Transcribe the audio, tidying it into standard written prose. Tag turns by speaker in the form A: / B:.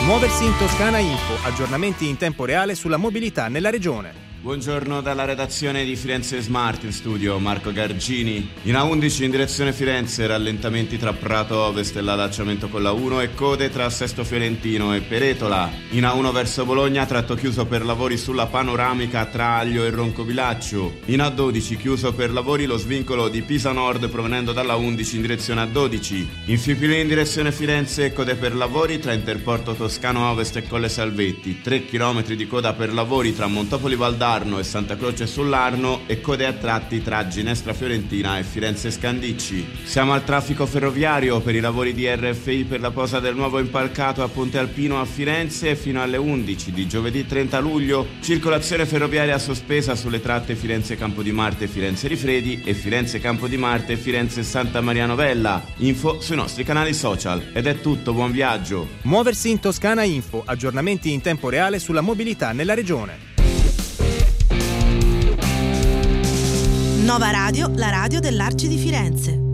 A: Muoversi in Toscana Info, aggiornamenti in tempo reale sulla mobilità nella regione.
B: Buongiorno dalla redazione di Firenze Smart, in studio Marco Gargini. In A11 in direzione Firenze, rallentamenti tra Prato Ovest e l'allacciamento con la 1 e code tra Sesto Fiorentino e Peretola. In A1 verso Bologna, tratto chiuso per lavori sulla panoramica tra Aglio e Roncovilaccio. In A12 chiuso per lavori lo svincolo di Pisa Nord provenendo dalla 11 in direzione A12. In Fipili in direzione Firenze, code per lavori tra Interporto Toscano Ovest e Colle Salvetti. 3 km di coda per lavori tra Montopoli Valdarno e Santa Croce sull'Arno e code a tratti tra Ginestra Fiorentina e Firenze Scandicci. Siamo al traffico ferroviario per i lavori di RFI per la posa del nuovo impalcato a Ponte Alpino a Firenze fino alle 11 di giovedì 30 luglio. Circolazione ferroviaria sospesa sulle tratte Firenze Campo di Marte e Firenze Rifredi e Firenze Campo di Marte e Firenze Santa Maria Novella. Info sui nostri canali social. Ed è tutto, buon viaggio.
A: Muoversi in Toscana Info, aggiornamenti in tempo reale sulla mobilità nella regione.
C: Nova Radio, la radio dell'Arci di Firenze.